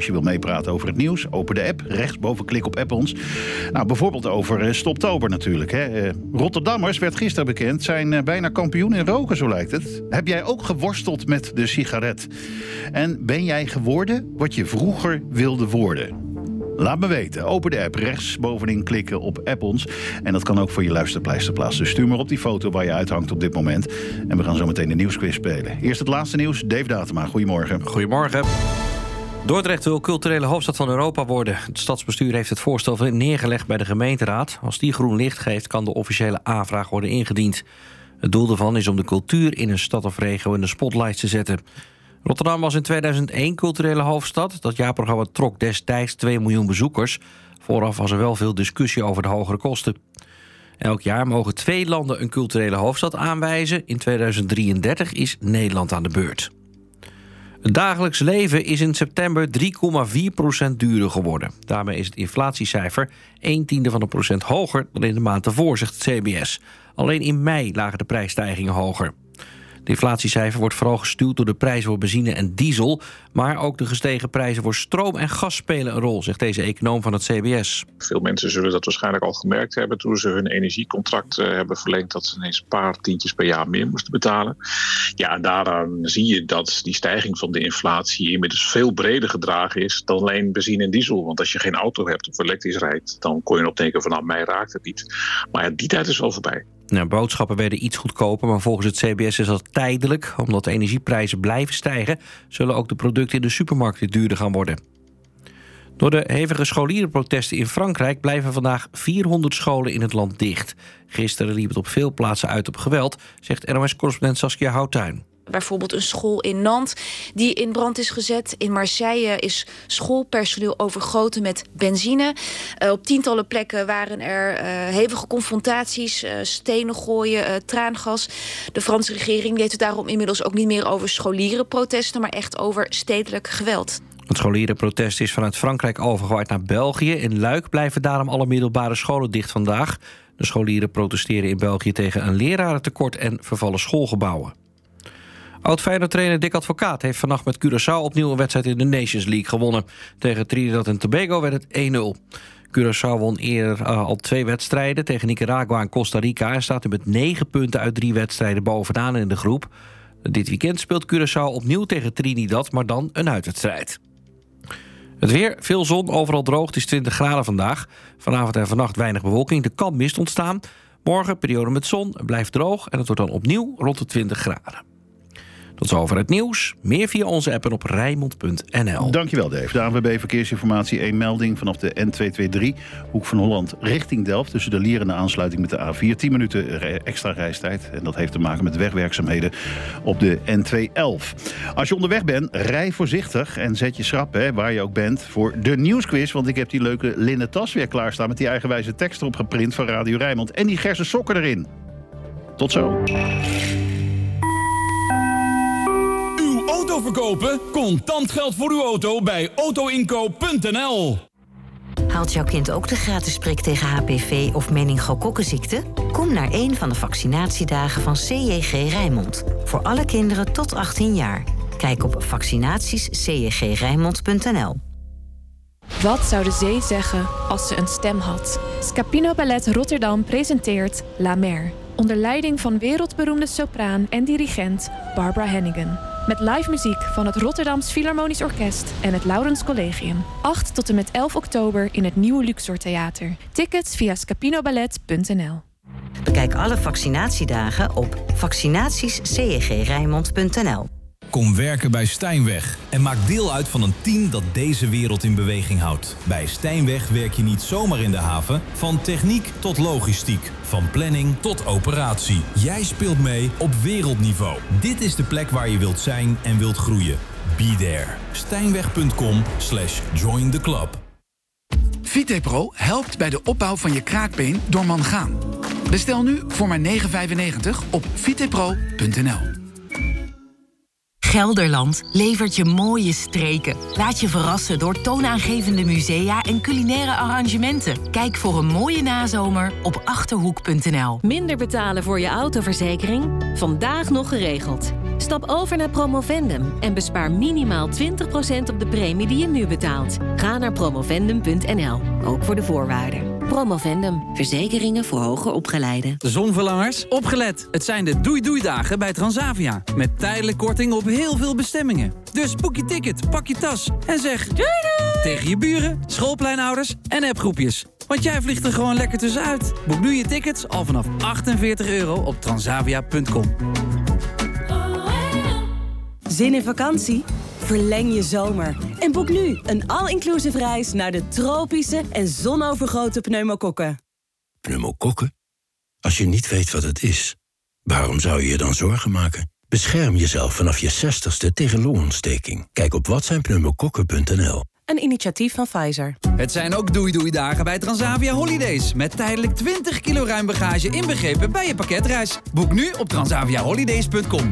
Als je wil meepraten over het nieuws, open de app. Rechtsboven klik op app ons. Nou, bijvoorbeeld over Stoptober natuurlijk. Hè. Rotterdammers, werd gisteren bekend, zijn bijna kampioen in roken, zo lijkt het. Heb jij ook geworsteld met de sigaret? En ben jij geworden wat je vroeger wilde worden? Laat me weten. Open de app, rechts bovenin klikken op app ons. En dat kan ook voor je luisterpleisterplaats. Dus stuur maar op die foto waar je uithangt op dit moment. En we gaan zo meteen de nieuwsquiz spelen. Eerst het laatste nieuws. Dave Datema, goedemorgen. Goedemorgen. Dordrecht wil culturele hoofdstad van Europa worden. Het stadsbestuur heeft het voorstel neergelegd bij de gemeenteraad. Als die groen licht geeft, kan de officiële aanvraag worden ingediend. Het doel daarvan is om de cultuur in een stad of regio in de spotlights te zetten. Rotterdam was in 2001 culturele hoofdstad. Dat jaarprogramma trok destijds 2 miljoen bezoekers. Vooraf was er wel veel discussie over de hogere kosten. Elk jaar mogen 2 landen een culturele hoofdstad aanwijzen. In 2033 is Nederland aan de beurt. Het dagelijks leven is in september 3,4% duurder geworden. Daarmee is het inflatiecijfer 0,1% hoger dan in de maand ervoor, zegt het CBS. Alleen in mei lagen de prijsstijgingen hoger. Het inflatiecijfer wordt vooral gestuurd door de prijzen voor benzine en diesel. Maar ook de gestegen prijzen voor stroom en gas spelen een rol, zegt deze econoom van het CBS. Veel mensen zullen dat waarschijnlijk al gemerkt hebben toen ze hun energiecontract hebben verlengd, dat ze ineens een paar tientjes per jaar meer moesten betalen. Ja, en daaraan zie je dat die stijging van de inflatie inmiddels veel breder gedragen is dan alleen benzine en diesel. Want als je geen auto hebt of elektrisch rijdt, dan kon je nog denken van nou, mij raakt het niet. Maar ja, die tijd is al voorbij. Nou, boodschappen werden iets goedkoper, maar volgens het CBS is dat tijdelijk. Omdat de energieprijzen blijven stijgen, zullen ook de producten in de supermarkt weer duurder gaan worden. Door de hevige scholierenprotesten in Frankrijk blijven vandaag 400 scholen in het land dicht. Gisteren liep het op veel plaatsen uit op geweld, zegt NOS-correspondent Saskia Houtuin. Bijvoorbeeld een school in Nantes die in brand is gezet. In Marseille is schoolpersoneel overgoten met benzine. Op tientallen plekken waren er hevige confrontaties, stenen gooien, traangas. De Franse regering heeft het daarom inmiddels ook niet meer over scholierenprotesten, maar echt over stedelijk geweld. Het scholierenprotest is vanuit Frankrijk overgewaaid naar België. In Luik blijven daarom alle middelbare scholen dicht vandaag. De scholieren protesteren in België tegen een lerarentekort en vervallen schoolgebouwen. Oud-Feyenoord-trainer Dick Advocaat heeft vannacht met Curaçao opnieuw een wedstrijd in de Nations League gewonnen. Tegen Trinidad en Tobago werd het 1-0. Curaçao won eerder al 2 wedstrijden tegen Nicaragua en Costa Rica en staat nu met 9 punten uit 3 wedstrijden bovenaan in de groep. Dit weekend speelt Curaçao opnieuw tegen Trinidad, maar dan een uitwedstrijd. Het weer, veel zon, overal droog, het is 20 graden vandaag. Vanavond en vannacht weinig bewolking, er kan mist ontstaan. Morgen periode met zon, het blijft droog en het wordt dan opnieuw rond de 20 graden. Tot zover het nieuws. Meer via onze app en op Rijnmond.nl. Dankjewel, Dave. De ANWB Verkeersinformatie. 1 melding vanaf de N223, Hoek van Holland, richting Delft. Tussen de Lier en de aansluiting met de A4. 10 minuten extra reistijd. En dat heeft te maken met wegwerkzaamheden op de N211. Als je onderweg bent, rij voorzichtig en zet je schrap, waar je ook bent, voor de nieuwsquiz. Want ik heb die leuke linnen tas weer klaarstaan met die eigenwijze tekst erop geprint van Radio Rijnmond. En die gerse sokken erin. Tot zo. Auto verkopen? Contant geld voor uw auto bij autoinkoop.nl. Haalt jouw kind ook de gratis prik tegen HPV of meningokokkenziekte? Kom naar een van de vaccinatiedagen van CJG Rijnmond. Voor alle kinderen tot 18 jaar. Kijk op vaccinatiescjgrijnmond.nl. Wat zou de zee zeggen als ze een stem had? Scapino Ballet Rotterdam presenteert La Mer. Onder leiding van wereldberoemde sopraan en dirigent Barbara Hannigan. Met live muziek van het Rotterdams Philharmonisch Orkest en het Laurens Collegium. 8 tot en met 11 oktober in het Nieuwe Luxor Theater. Tickets via scapinoballet.nl. Bekijk alle vaccinatiedagen op vaccinatiescjgrijnmond.nl. Kom werken bij Stijnweg en maak deel uit van een team dat deze wereld in beweging houdt. Bij Stijnweg werk je niet zomaar in de haven, van techniek tot logistiek, van planning tot operatie. Jij speelt mee op wereldniveau. Dit is de plek waar je wilt zijn en wilt groeien. Be there. Stijnweg.com/join the club. Vitepro helpt bij de opbouw van je kraakbeen door mangaan. Bestel nu voor maar €9,95 op vitepro.nl. Gelderland levert je mooie streken. Laat je verrassen door toonaangevende musea en culinaire arrangementen. Kijk voor een mooie nazomer op Achterhoek.nl. Minder betalen voor je autoverzekering? Vandaag nog geregeld. Stap over naar Promovendum en bespaar minimaal 20% op de premie die je nu betaalt. Ga naar promovendum.nl, ook voor de voorwaarden. Promovendum, verzekeringen voor hoger opgeleiden. Zonverlangers, opgelet. Het zijn de doei-doei-dagen bij Transavia. Met tijdelijk korting op heel veel bestemmingen. Dus boek je ticket, pak je tas en zeg doei doei tegen je buren, schoolpleinouders en appgroepjes. Want jij vliegt er gewoon lekker tussenuit. Boek nu je tickets al vanaf €48 op transavia.com. Zin in vakantie? Verleng je zomer en boek nu een all-inclusive reis naar de tropische en zonovergoten pneumokokken. Pneumokokken? Als je niet weet wat het is, waarom zou je je dan zorgen maken? Bescherm jezelf vanaf je 60ste tegen longontsteking. Kijk op watzijnpneumokokken.nl. Een initiatief van Pfizer. Het zijn ook doei-doei-dagen bij Transavia Holidays. Met tijdelijk 20 kilo ruim bagage inbegrepen bij je pakketreis. Boek nu op transaviaholidays.com.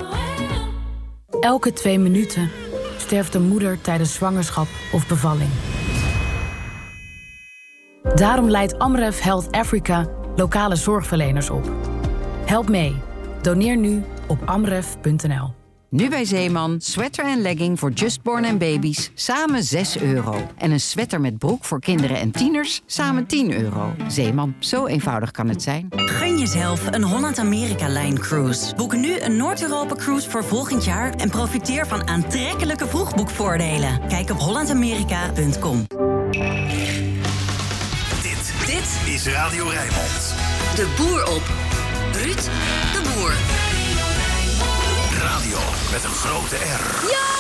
Elke 2 minuten sterft een moeder tijdens zwangerschap of bevalling. Daarom leidt Amref Health Africa lokale zorgverleners op. Help mee. Doneer nu op amref.nl. Nu bij Zeeman, sweater en legging voor justborn en baby's, samen €6. En een sweater met broek voor kinderen en tieners, samen €10. Zeeman, zo eenvoudig kan het zijn. Gun jezelf een Holland-Amerika-Line-cruise. Boek nu een Noord-Europa-cruise voor volgend jaar en profiteer van aantrekkelijke vroegboekvoordelen. Kijk op hollandamerika.com. Dit is Radio Rijnmond. De boer op. Ruud de Boer. Radio met een grote R. Ja!